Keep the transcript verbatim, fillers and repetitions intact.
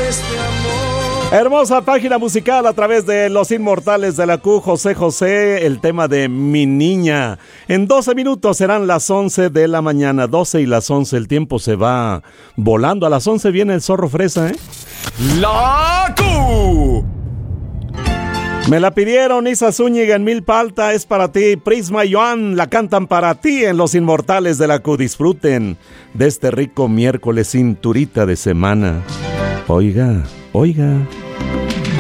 este amor. Hermosa página musical a través de Los Inmortales de la Q, José José, el tema de Mi Niña. En doce minutos serán las once de la mañana, doce y las once, el tiempo se va volando. A las once viene el Zorro Fresa, ¿eh? La Q. Me la pidieron Isa Zúñiga en Milpa Alta, es para ti. Prisma y Joan la cantan para ti en Los Inmortales de la Q. Disfruten de este rico miércoles cinturita de semana. Oiga, oiga.